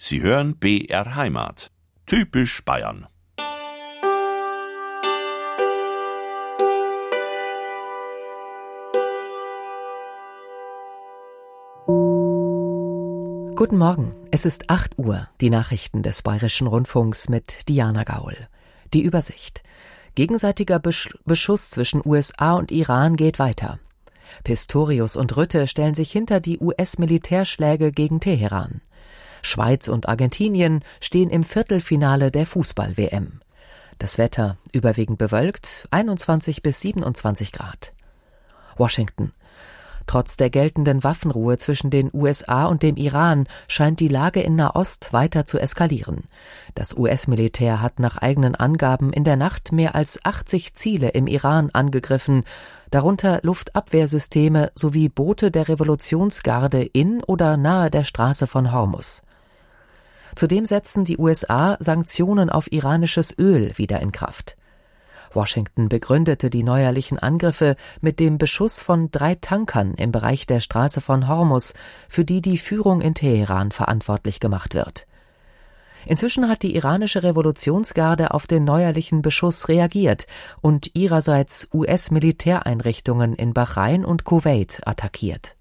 Sie hören BR Heimat. Typisch Bayern. Guten Morgen, es ist 8 Uhr, die Nachrichten des Bayerischen Rundfunks mit Diana Gaul. Die Übersicht. Gegenseitiger Beschuss zwischen USA und Iran geht weiter. Pistorius und Rütte stellen sich hinter die US-Militärschläge gegen Teheran. Schweiz und Argentinien stehen im Viertelfinale der Fußball-WM. Das Wetter überwiegend bewölkt, 21 bis 27 Grad. Washington. Trotz der geltenden Waffenruhe zwischen den USA und dem Iran scheint die Lage in Nahost weiter zu eskalieren. Das US-Militär hat nach eigenen Angaben in der Nacht mehr als 80 Ziele im Iran angegriffen, darunter Luftabwehrsysteme sowie Boote der Revolutionsgarde in oder nahe der Straße von Hormuz. Zudem setzen die USA Sanktionen auf iranisches Öl wieder in Kraft. Washington begründete die neuerlichen Angriffe mit dem Beschuss von 3 Tankern im Bereich der Straße von Hormuz, für die die Führung in Teheran verantwortlich gemacht wird. Inzwischen hat die iranische Revolutionsgarde auf den neuerlichen Beschuss reagiert und ihrerseits US-Militäreinrichtungen in Bahrain und Kuwait attackiert.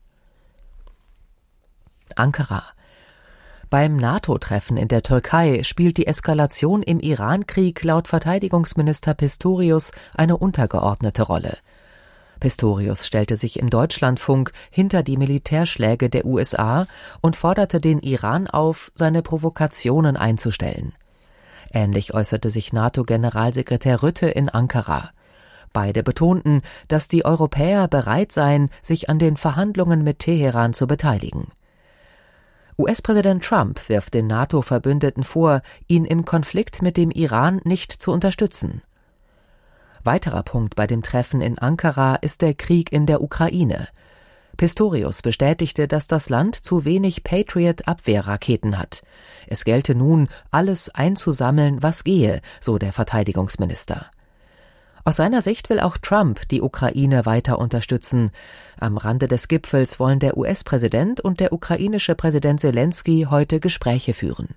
Ankara. Beim NATO-Treffen in der Türkei spielt die Eskalation im Iran-Krieg laut Verteidigungsminister Pistorius eine untergeordnete Rolle. Pistorius stellte sich im Deutschlandfunk hinter die Militärschläge der USA und forderte den Iran auf, seine Provokationen einzustellen. Ähnlich äußerte sich NATO-Generalsekretär Rütte in Ankara. Beide betonten, dass die Europäer bereit seien, sich an den Verhandlungen mit Teheran zu beteiligen. US-Präsident Trump wirft den NATO-Verbündeten vor, ihn im Konflikt mit dem Iran nicht zu unterstützen. Weiterer Punkt bei dem Treffen in Ankara ist der Krieg in der Ukraine. Pistorius bestätigte, dass das Land zu wenig Patriot-Abwehrraketen hat. Es gelte nun, alles einzusammeln, was gehe, so der Verteidigungsminister. Aus seiner Sicht will auch Trump die Ukraine weiter unterstützen. Am Rande des Gipfels wollen der US-Präsident und der ukrainische Präsident Selenskyj heute Gespräche führen.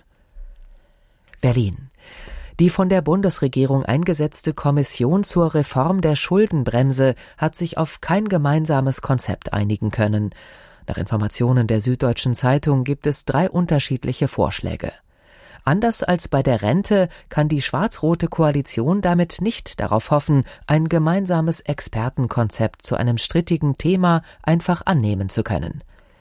Berlin. Die von der Bundesregierung eingesetzte Kommission zur Reform der Schuldenbremse hat sich auf kein gemeinsames Konzept einigen können. Nach Informationen der Süddeutschen Zeitung gibt es 3 unterschiedliche Vorschläge. Anders als bei der Rente kann die schwarz-rote Koalition damit nicht darauf hoffen, ein gemeinsames Expertenkonzept zu einem strittigen Thema einfach annehmen zu können.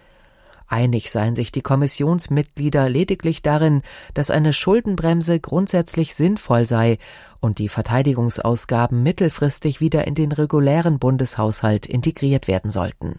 Einig seien sich die Kommissionsmitglieder lediglich darin, dass eine Schuldenbremse grundsätzlich sinnvoll sei und die Verteidigungsausgaben mittelfristig wieder in den regulären Bundeshaushalt integriert werden sollten.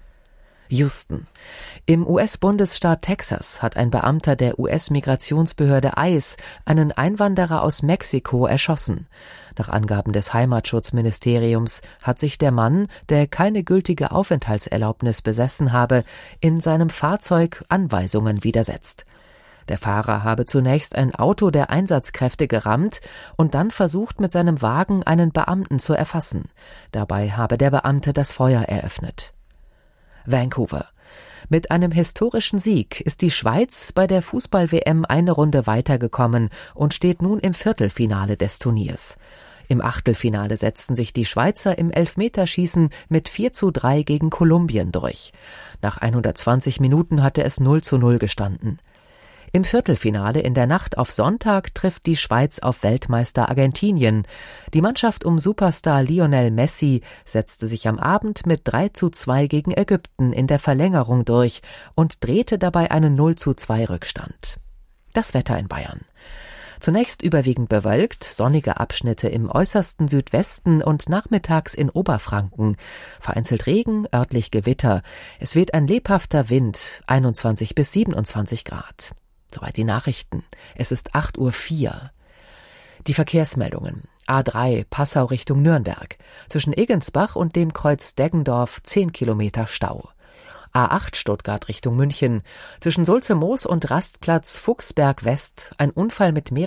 Houston. Im US-Bundesstaat Texas hat ein Beamter der US-Migrationsbehörde ICE einen Einwanderer aus Mexiko erschossen. Nach Angaben des Heimatschutzministeriums hat sich der Mann, der keine gültige Aufenthaltserlaubnis besessen habe, in seinem Fahrzeug Anweisungen widersetzt. Der Fahrer habe zunächst ein Auto der Einsatzkräfte gerammt und dann versucht, mit seinem Wagen einen Beamten zu erfassen. Dabei habe der Beamte das Feuer eröffnet. Vancouver. Mit einem historischen Sieg ist die Schweiz bei der Fußball-WM eine Runde weitergekommen und steht nun im Viertelfinale des Turniers. Im Achtelfinale setzten sich die Schweizer im Elfmeterschießen mit 4:3 gegen Kolumbien durch. Nach 120 Minuten hatte es 0:0 gestanden. Im Viertelfinale in der Nacht auf Sonntag trifft die Schweiz auf Weltmeister Argentinien. Die Mannschaft um Superstar Lionel Messi setzte sich am Abend mit 3:2 gegen Ägypten in der Verlängerung durch und drehte dabei einen 0:2 Rückstand. Das Wetter in Bayern. Zunächst überwiegend bewölkt, sonnige Abschnitte im äußersten Südwesten und nachmittags in Oberfranken. Vereinzelt Regen, örtlich Gewitter. Es weht ein lebhafter Wind, 21 bis 27 Grad. Soweit die Nachrichten. Es ist 8:04 Uhr. Die Verkehrsmeldungen. A3 Passau Richtung Nürnberg. Zwischen Egensbach und dem Kreuz Deggendorf 10 Kilometer Stau. A8 Stuttgart Richtung München. Zwischen Sulze-Moos und Rastplatz Fuchsberg West ein Unfall mit